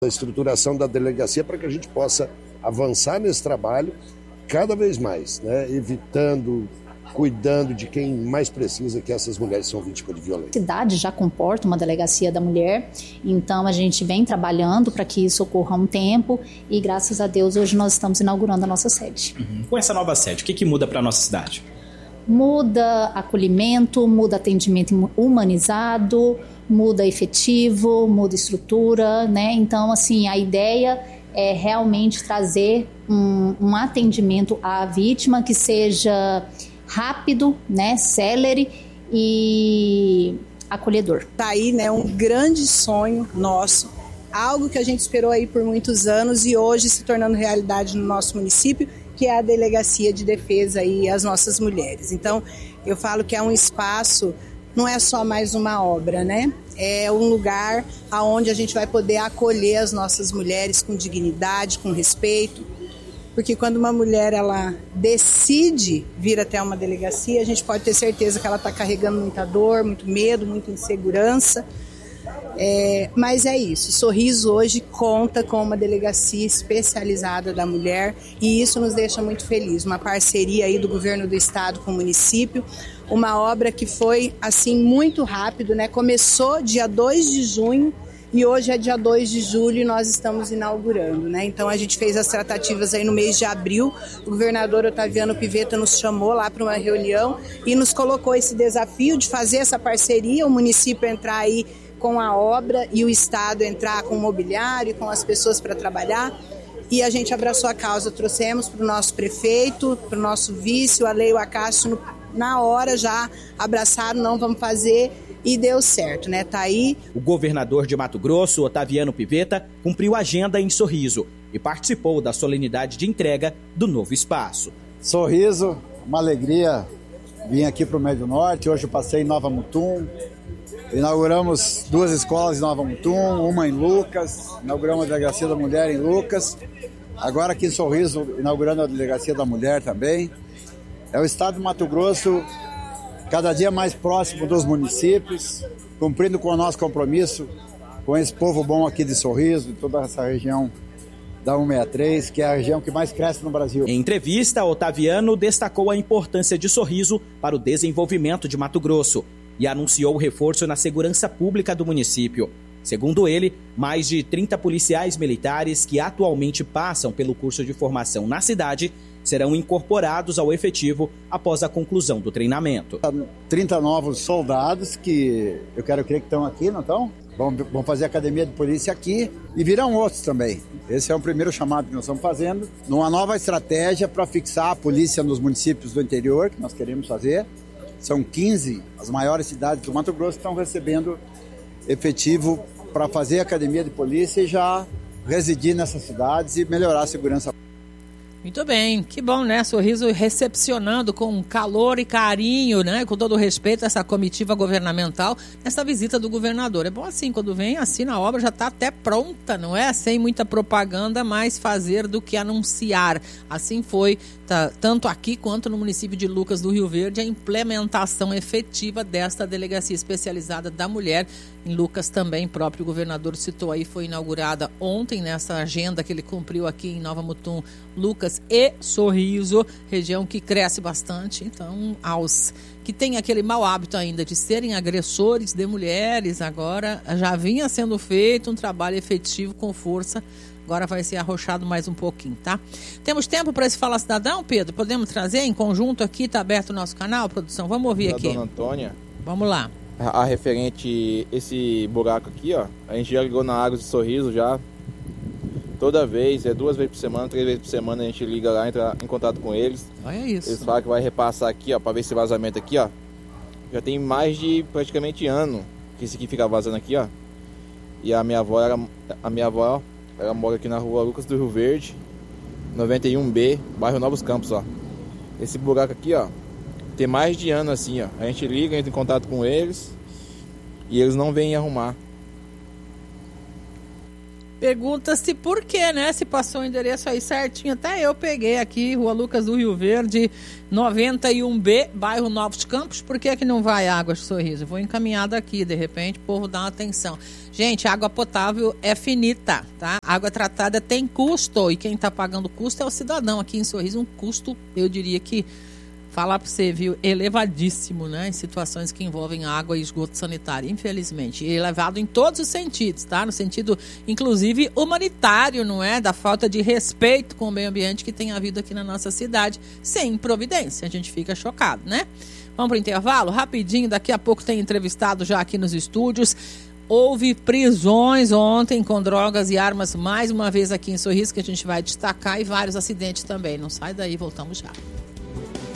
a estruturação da delegacia para que a gente possa avançar nesse trabalho cada vez mais, né? Evitando, cuidando de quem mais precisa, que essas mulheres são vítimas de violência. A cidade já comporta uma delegacia da mulher, então a gente vem trabalhando para que isso ocorra há um tempo e graças a Deus hoje nós estamos inaugurando a nossa sede. Com essa nova sede, o que muda para a nossa cidade? Muda acolhimento, muda atendimento humanizado, muda efetivo, muda estrutura, né? Então, assim, a ideia é realmente trazer um atendimento à vítima que seja rápido, né, célere e acolhedor. Tá aí, né, um grande sonho nosso, algo que a gente esperou aí por muitos anos e hoje se tornando realidade no nosso município, que é a Delegacia de Defesa aí às nossas mulheres. Então, eu falo que é um espaço, não é só mais uma obra, né? É um lugar onde a gente vai poder acolher as nossas mulheres com dignidade, com respeito, porque quando uma mulher ela decide vir até uma delegacia, a gente pode ter certeza que ela está carregando muita dor, muito medo, muita insegurança. Mas é isso, Sorriso hoje conta com uma delegacia especializada da mulher e isso nos deixa muito felizes, uma parceria aí do governo do estado com o município, uma obra que foi assim muito rápido, né? Começou dia 2 de junho e hoje é dia 2 de julho e nós estamos inaugurando, né? Então a gente fez as tratativas aí no mês de abril, o governador Otaviano Pivetta nos chamou lá para uma reunião e nos colocou esse desafio de fazer essa parceria, o município entrar aí com a obra e o Estado entrar com o mobiliário, com as pessoas para trabalhar. E a gente abraçou a causa, trouxemos para o nosso prefeito, para o nosso vice, o Alei, o Acácio, na hora já abraçaram, não vamos fazer, e deu certo, né? Tá aí. O governador de Mato Grosso, Otaviano Pivetta, cumpriu a agenda em Sorriso e participou da solenidade de entrega do novo espaço. Sorriso, uma alegria vir aqui para o Médio Norte. Hoje eu passei em Nova Mutum. Inauguramos 2 escolas em Nova Mutum, uma em Lucas, inauguramos a Delegacia da Mulher em Lucas, agora aqui em Sorriso, inaugurando a Delegacia da Mulher também. É o estado de Mato Grosso cada dia mais próximo dos municípios, cumprindo com o nosso compromisso com esse povo bom aqui de Sorriso, de toda essa região da 163, que é a região que mais cresce no Brasil. Em entrevista, Otaviano destacou a importância de Sorriso para o desenvolvimento de Mato Grosso e anunciou o reforço na segurança pública do município. Segundo ele, mais de 30 policiais militares que atualmente passam pelo curso de formação na cidade serão incorporados ao efetivo após a conclusão do treinamento. 30 novos soldados que eu quero crer que estão aqui, não estão? Vão fazer academia de polícia aqui e virão outros também. Esse é o primeiro chamado que nós estamos fazendo, numa nova estratégia para fixar a polícia nos municípios do interior, que nós queremos fazer. São 15 as maiores cidades do Mato Grosso que estão recebendo efetivo para fazer academia de polícia e já residir nessas cidades e melhorar a segurança. Muito bem, que bom, né? Sorriso recepcionando com calor e carinho, né? Com todo o respeito essa comitiva governamental, nessa visita do governador. É bom assim, quando vem, assina a obra, já está até pronta, não é? Sem muita propaganda, mais fazer do que anunciar. Assim foi, tanto aqui quanto no município de Lucas do Rio Verde, a implementação efetiva desta delegacia especializada da mulher. Em Lucas também, próprio governador citou aí, foi inaugurada ontem nessa agenda que ele cumpriu aqui em Nova Mutum, Lucas e Sorriso, região que cresce bastante. Então, aos que têm aquele mau hábito ainda de serem agressores de mulheres, agora já vinha sendo feito um trabalho efetivo com força, agora vai ser arrochado mais um pouquinho, tá? Temos tempo para esse Fala Cidadão, Pedro? Podemos trazer em conjunto aqui, tá aberto o nosso canal, produção? Vamos ouvir aqui. Dona Antônia. Vamos lá. A referente esse buraco aqui, ó, a gente já ligou na Águas de Sorriso já. Toda vez, 2 vezes por semana, 3 vezes por semana a gente liga lá, entra em contato com eles. Olha isso. Eles falam que vai repassar aqui, ó, pra ver esse vazamento aqui, ó. Já tem mais de praticamente ano que esse aqui fica vazando aqui, ó. E a minha avó, ela mora aqui na rua Lucas do Rio Verde, 91B, bairro Novos Campos, ó. Esse buraco aqui, ó, tem mais de ano assim, ó. A gente liga, entra em contato com eles e eles não vêm arrumar. Pergunta-se por quê, né? Se passou o endereço aí certinho. Até eu peguei aqui, Rua Lucas do Rio Verde, 91B, bairro Novos Campos. Por que não vai água de Sorriso? Vou encaminhar daqui, de repente, o povo dá uma atenção. Gente, água potável é finita, tá? Água tratada tem custo, e quem tá pagando o custo é o cidadão. Aqui em Sorriso, um custo, eu diria que, falar para você, viu, elevadíssimo, né? Em situações que envolvem água e esgoto sanitário, infelizmente. E elevado em todos os sentidos, tá? No sentido, inclusive, humanitário, não é? Da falta de respeito com o meio ambiente que tem havido aqui na nossa cidade, sem providência. A gente fica chocado, né? Vamos para o intervalo? Rapidinho, daqui a pouco tem entrevistado já aqui nos estúdios. Houve prisões ontem com drogas e armas, mais uma vez aqui em Sorriso, que a gente vai destacar, e vários acidentes também. Não sai daí, voltamos já.